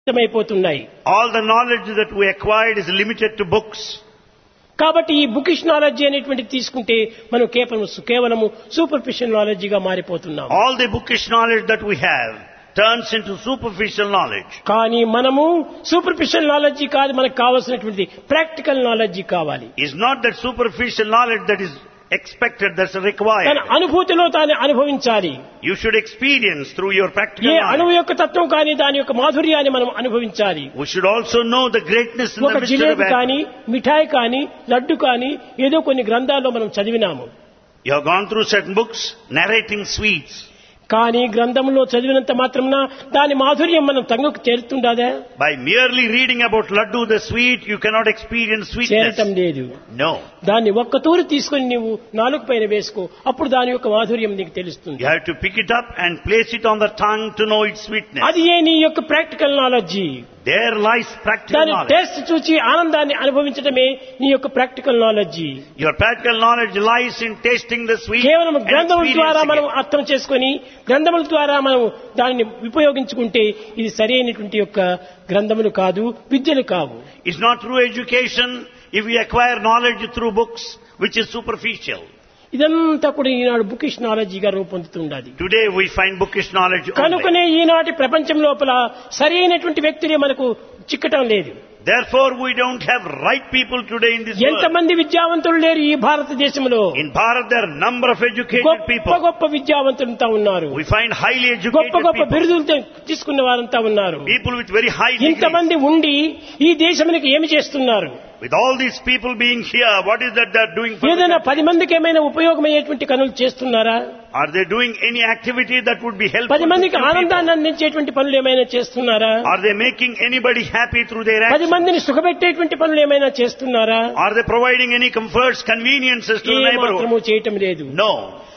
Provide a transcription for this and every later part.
అయిపోతున్నాయి. All the knowledge that we acquired is limited to books. కాబట్టి ఈ bookish knowledge అనేటువంటిది తీసుకుంటే మనం కేవలము సూపర్ఫిషియల్ నాలెడ్జ్ గా మారిపోతున్నాం. All the bookish knowledge that we have turns into superficial knowledge. కానీ మనము సూపర్ఫిషియల్ నాలెడ్జ్ కాదు, మనకు కావాల్సినటువంటి ప్రాక్టికల్ నాలెడ్జ్ కావాలి. It's not that superficial knowledge that is expected, that's required. తన అనుభూతిలో తాను అనుభవించాలి. You should experience through your practical ఏ అణువు knowledge. యొక్క తత్వం కానీ దాని యొక్క మాధుర్యాన్ని మనం అనుభవించాలి. We should also know the greatness and ఒక the mystery of జిలేబీ కానీ మిఠాయి కానీ లడ్డు కానీ ఏదో కొన్ని గ్రంథాల్లో మనం చదివినాము. You have gone through certain books narrating sweets. కానీ గ్రంథంలో చదివినంత మాత్రమున దాని మాధుర్యం మనం తంగుకు చేరుతుండదా? By merely reading about laddu the sweet, you cannot experience చేరటం sweetness. లేదు. No. దాన్ని ఒక్క తూరి తీసుకొని నీవు నాలుగు పైన వేసుకో, అప్పుడు దాని యొక్క మాధుర్యం నీకు తెలుస్తుంది. You have to pick it up and place it on the tongue to know its sweetness. అది ఏ నీ యొక్క practical knowledge. There lies practical దాని knowledge. టేస్ట్ చూచి ఆనందాన్ని అనుభవించడమే నీ యొక్క practical knowledge. Your practical knowledge lies in tasting the sweet కేవలం and గ్రంథముల ద్వారా మనం experiencing it. అర్థం చేసుకొని గ్రంథముల ద్వారా మనం దానిని ఉపయోగించుకుంటే ఇది సరైనటువంటి యొక్క గ్రంథములు కాదు, విద్యలు కావు. It's not through education if we acquire knowledge through books, which is superficial. ఇదంతా కూడా ఈనాడు బుకిష్ నాలెడ్జ్ గా రూపొందుతుండాలి. Today we find bookish knowledge only. కనుకనే ఈనాటి ప్రపంచం లోపల సరైనటువంటి వ్యక్తులే మనకు చిక్కటం లేదు. Therefore we don't have right people today in this world. ఎంతమంది విద్యావంతులు లేరు ఈ భారతదేశంలో. In Bharat there are number of educated గొప్ప people. గొప్ప విద్యావంతులంతా ఉన్నారు. We find highly గొప్ప educated గొప్ప people. బిరుదులు తీసుకున్న వారంతా ఉన్నారు. People with very high degrees. ఇంతమంది ఉండి ఈ దేశానికి ఏమి చేస్తున్నారు? With all these people being here, what is that they are doing for the ఏదైనా country? 10 మందికి ఏమైనా ఉపయోగమయ్యేటువంటి పనులు చేస్తున్నారా? Are they doing any activity that would be helpful 10 to మందికి few people? ఆనందాన్ని అందించేటువంటి పనులు ఏమైనా చేస్తున్నారా? Are they making anybody happy through their 10 actions? మందిని సుఖపెట్టేటువంటి పనులు ఏమైనా చేస్తున్నారా? Are they providing any comforts, conveniences to the ఏ మాత్రము neighborhood? చేయటం లేదు. No.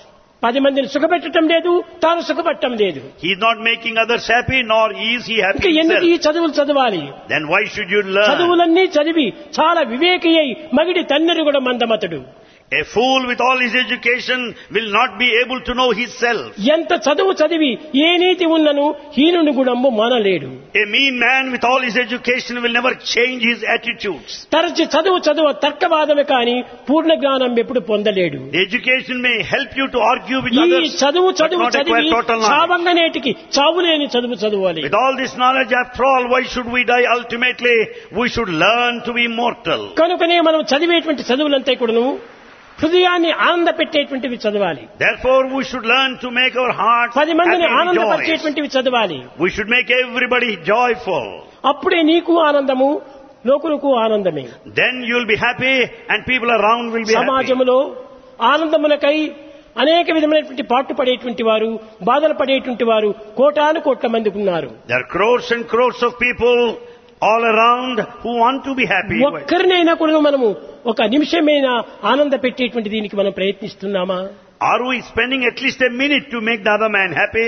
10 మందిని సుఖపెట్టడం లేదు, తాను సుఖపట్టడం లేదు. He is not making others happy, nor is he ఇంకా happy ఎందుకు ఈ himself. చదువులు చదవాలి? Then why should you learn? చదువులన్నీ చదివి చాలా వివేకి అయి మగిడి తన్నెరు కూడా మందమతడు. A fool with all his education will not be able to know his self. ఎంత చదువు చదివి ఏ నీతి ఉన్నను హీనుని గుణము మానలేడు. A mean man with all his education will never change his attitudes. తరచి చదువు తర్కవాదమే కాని పూర్ణ జ్ఞానం ఎప్పుడు పొందలేడు. The education may help you to argue with ఈ others, చదువు but not acquire చదివి total knowledge. చావంగనేటికి చావులేని చదువాలి. With all this knowledge, after all, why should we die? Ultimately, we should learn to be immortal. కనుకనే మనం చదివేటువంటి చదువులంతా కూడాను హృదయాన్ని ఆనంద పెట్టేటువంటివి చదవాలి. Therefore, we should learn to make our hearts 10 మందిని happy and joyous. ఆనందపరిచేటువంటివి చదవాలి. We should make everybody joyful. అప్పుడే నీకు ఆనందము, లోకులకు ఆనందమే. Then you will be happy and people around will be happy. సమాజంలో ఆనందములకై అనేక విధమైనటువంటి పాటు పడేటువంటి వారు, బాధలు పడేటువంటి వారు కోటాను కోట్ల మంది ఉన్నారు. There are crores and crores of people all around who want to be happy. ఒక్కరినైనా కూడా మనము ఒక నిమిషమైనా ఆనంద పెట్టేటువంటి దీనికి మనం ప్రయత్నిస్తున్నామా? Are we spending at least a minute to make the other man happy?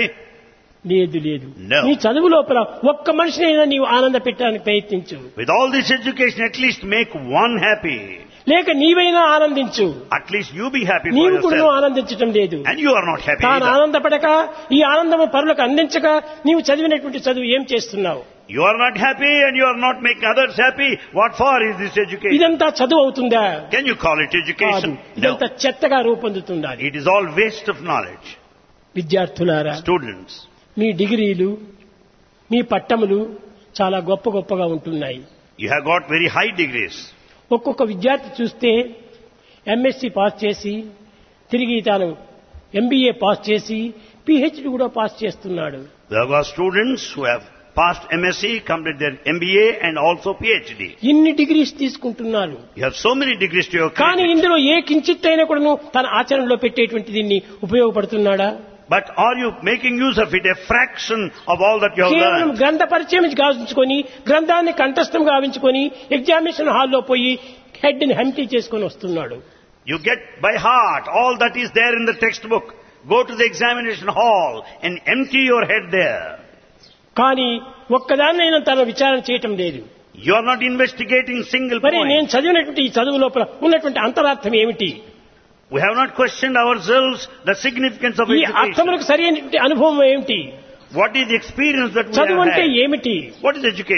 లేదు. No. నీ చదువు లోపల ఒక్క మనిషినైనా నీవు ఆనంద పెట్టడానికి ప్రయత్నించు. With all this education, at least make one happy. లేక నీవైనా ఆనందించు. At least you be happy for నీవు కూడా yourself. ఆనందించటం లేదు. And you are not happy తాను either. ఆనందపడక ఈ ఆనందము పరులకు అందించక నీవు చదివినటువంటి చదువు ఏం చేస్తున్నావు? You are not happy and you are not making others happy. What for is this education? ఇదంతా చదువు అవుతుందా? Can you call it కాదు. education? No. ఇదంతా చెత్తగా రూపొందుతుండాలి. It is all waste of knowledge. విద్యార్థులారా, Students, మీ డిగ్రీలు, మీ పట్టములు చాలా గొప్పగా ఉంటున్నాయి. you have got very high degrees. ఒక్కొక్క విద్యార్థి చూస్తే ఎంఎస్సి పాస్ చేసి తిరిగి తాను ఎంబీఏ పాస్ చేసి పిహెచ్డి కూడా పాస్ చేస్తున్నాడు. There are students who have passed MSc, completed their MBA and also PhD. ఇన్ని డిగ్రీస్ తీసుకుంటున్నారు. You have so many degrees to your కానీ credit. ఇందులో ఏ కించిత్తైనా కూడా తన ఆచరణలో పెట్టేటువంటి దీన్ని ఉపయోగపడుతున్నాడా? But are you making use of it, a fraction of all that you have కేవలం learned? గ్రంథ పరిచయం గావించుకొని గ్రంథాన్ని కంఠస్థం గావించుకొని ఎగ్జామినేషన్ హాల్లో పోయి హెడ్ ని హంటీ చేసుకొని వస్తున్నాడు. You get by heart all that is there in the textbook. Go to the examination hall and empty your head there. కానీ ఒక్కదాన్నైనా తన విచారణ చేయటం లేదు. You are not investigating single మరి నేను point. చదివినటువంటి ఈ చదువు లోపల ఉన్నటువంటి అంతరార్థం ఏమిటి? We have not questioned ourselves the significance of ఈ education. అర్థములకు సరైనటువంటి అనుభవం ఏమిటి? What is the experience that we చదువు have అంటే had? ఏమిటి? What is education?